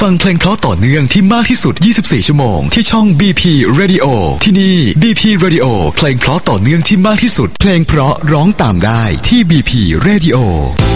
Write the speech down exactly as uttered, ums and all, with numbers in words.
ฟังเพลงเพราะต่อเนื่องที่มากที่สุดยี่สิบสี่ชั่วโมงที่ช่อง บี พี Radio ที่นี่ บี พี Radio เพลงเพราะต่อเนื่องที่มากที่สุดเพลงเพราะร้องตามได้ที่ บี พี Radio